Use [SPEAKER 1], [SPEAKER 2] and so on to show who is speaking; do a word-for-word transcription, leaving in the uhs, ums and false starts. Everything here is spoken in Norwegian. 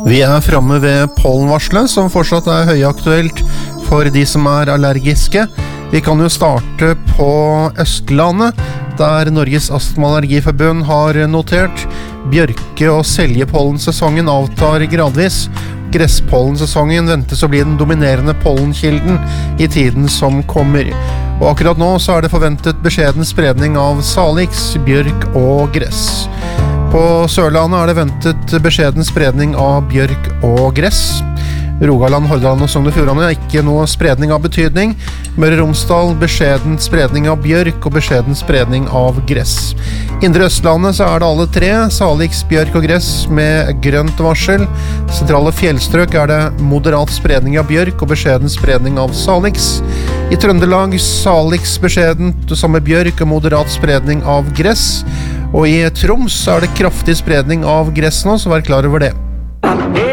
[SPEAKER 1] Vi er fremme ved pollenvarslet, som fortsatt er høyaktuelt for de som er allergiske. Vi kan jo starte på Østlandet, der Norges Astma- og Allergiforbund har notert. Bjørke- og seljepollensesongen avtar gradvis. Gresspollensesongen ventes å bli den dominerende pollenkilden i tiden som kommer. Og akkurat nå så er det forventet beskjeden spredning av salix, bjørk og gress. På Sørlandet er det ventet beskjeden spredning av bjørk og gress. Rogaland, Hordaland og Sogn og Fjordane er ikke noe spredning av betydning. Møre og Romsdal beskjeden spredning av bjørk og beskjeden spredning av gress. Indre Østlandet så er det alle tre, salix, bjørk og gress med grønt varsel. Sentrale fjellstrøk er det moderat spredning av bjørk og beskjeden spredning av salix. I Trøndelag salix beskjeden som med bjørk og moderat spredning av gress. Og i Troms er det kraftig spredning av gress nå, så vær klar over det.